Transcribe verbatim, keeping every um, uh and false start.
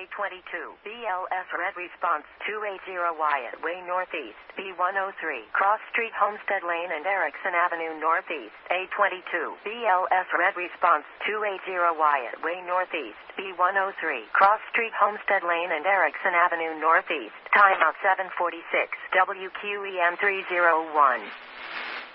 A twenty-two, B L S Red Response, two eighty Wyatt Way Northeast, B one oh three, Cross Street Homestead Lane and Erickson Avenue Northeast, A twenty-two, B L S Red Response, two eighty Wyatt Way Northeast, B one oh three, Cross Street Homestead Lane and Erickson Avenue Northeast, timeout seven forty-six, W Q E M three oh one.